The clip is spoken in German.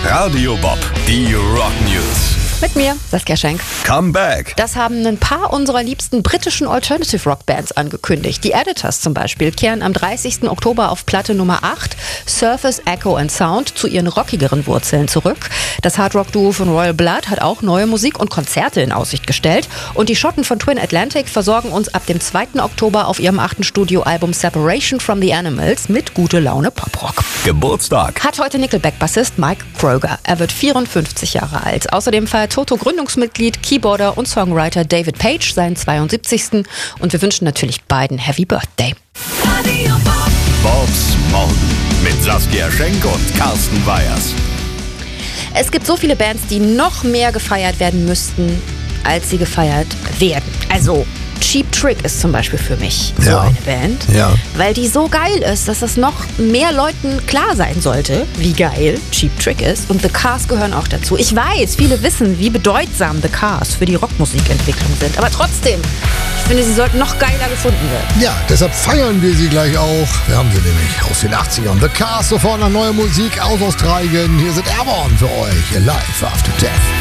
Radio Bob, die Rock News. Mit mir, Saskia Schenk. Come back. Das haben ein paar unserer liebsten britischen Alternative-Rock-Bands angekündigt. Die Editors zum Beispiel kehren am 30. Oktober auf Platte Nummer 8, Surface, Echo and Sound, zu ihren rockigeren Wurzeln zurück. Das Hardrock-Duo von Royal Blood hat auch neue Musik und Konzerte in Aussicht gestellt. Und die Schotten von Twin Atlantic versorgen uns ab dem 2. Oktober auf ihrem 8. Studioalbum Separation from the Animals mit gute Laune Poprock. Geburtstag. Hat heute Nickelback-Bassist Mike Kroeger. Er wird 54 Jahre alt. Außerdem feiert Toto-Gründungsmitglied, Keyboarder und Songwriter David Page seinen 72. Und wir wünschen natürlich beiden Happy Birthday. Bobs Morgen mit Saskia Schenk und Carsten Weyers. Es gibt so viele Bands, die noch mehr gefeiert werden müssten, als sie gefeiert werden. Also Cheap Trick ist zum Beispiel für mich so eine Band, weil die so geil ist, dass es noch mehr Leuten klar sein sollte, wie geil Cheap Trick ist. Und The Cars gehören auch dazu. Ich weiß, viele wissen, wie bedeutsam The Cars für die Rockmusikentwicklung sind. Aber trotzdem, ich finde, sie sollten noch geiler gefunden werden. Ja, deshalb feiern wir sie gleich auch. Wir haben sie nämlich aus den 80ern. The Cars, sofort nach neuer Musik aus Australien. Hier sind Airborne für euch. Live After Death.